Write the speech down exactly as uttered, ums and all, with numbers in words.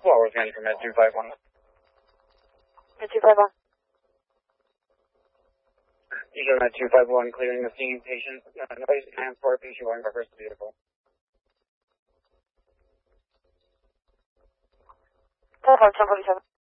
Flowers County from Med two five one. Med two five one. Usually Med two five one, clearing the scene, patient, uh, noise, transport, patient going reverse the vehicle. Telephone ten forty-seven.